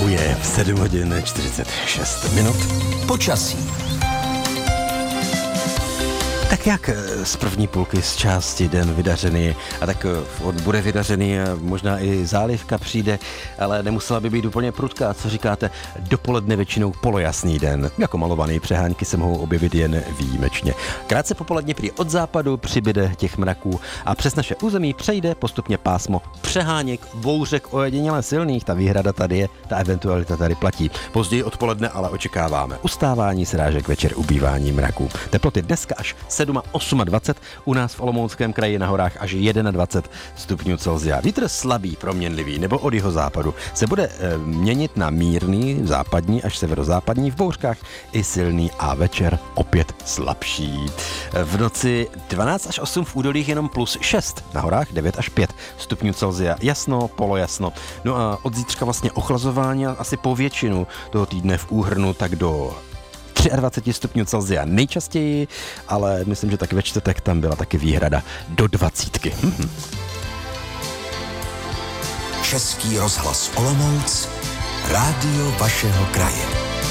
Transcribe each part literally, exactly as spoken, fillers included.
Oh je, v sedm hodin čtyřicet šest minut. Počasí. Tak jak z první půlky z části den vydařený, a tak on bude vydařený a možná i zálivka přijde, ale nemusela by být úplně prudká, co říkáte, dopoledne většinou polojasný den, jako malovaný přehánky se mohou objevit jen výjimečně. Krátce popoledně prý od západu přibyde těch mraků a přes naše území přejde postupně pásmo přeháněk, bouřek ojediněle silných, ta výhrada tady je, ta eventualita tady platí. Později odpoledne ale očekáváme ustávání srážek, večer ubývání mraků. Teploty dneska až sedm a dvacet osm, u nás v Olomouckém kraji na horách až dvacet jedna stupňů Celsia. Vítr slabý, proměnlivý nebo od jihozápadu se bude e, měnit na mírný, západní až severozápadní, v bouřkách i silný a večer opět slabší. V noci dvanáct až osm, v údolích jenom plus šest, na horách devět až pět stupňů Celsia. Jasno, polojasno. No a od zítřka vlastně ochlazování asi po většinu toho týdne v úhrnu tak do dvacet tři stupňů Celsia nejčastěji, ale myslím, že taky ve čtvrtek tam byla taky výhrada do dvacítky. Mhm. Český rozhlas Olomouc, rádio vašeho kraje.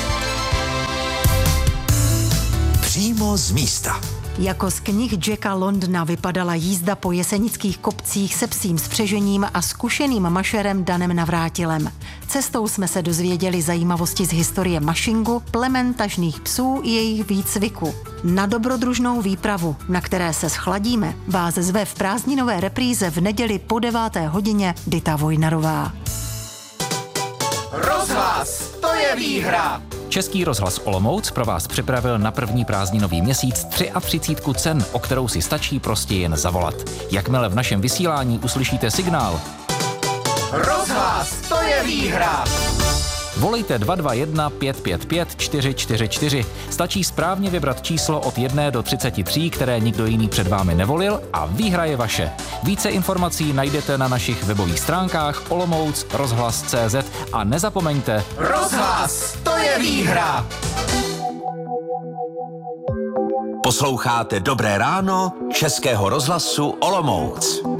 Přímo z místa. Jako z knih Jacka Londona vypadala jízda po jesenických kopcích se psím spřežením a zkušeným mašerem Danem Navrátilem. Cestou jsme se dozvěděli zajímavosti z historie mašingu, plemen tažných psů i jejich výcviku. Na dobrodružnou výpravu, na které se schladíme, vás zve v prázdninové repríze v neděli po deváté hodině Dita Vojnarová. Rozhlas, to je výhra! Český rozhlas Olomouc pro vás připravil na první prázdninový měsíc třicet tři cen, o kterou si stačí prostě jen zavolat. Jakmile v našem vysílání uslyšíte signál Rozhlas, to je výhra! Volejte dva dva jedna pět pět pět čtyři čtyři čtyři. Stačí správně vybrat číslo od jedné do třiceti tří, které nikdo jiný před vámi nevolil, a výhra je vaše. Více informací najdete na našich webových stránkách olomouc rozhlas tečka cé zet a nezapomeňte Rozhlas, to je výhra! Posloucháte Dobré ráno Českého rozhlasu Olomouc.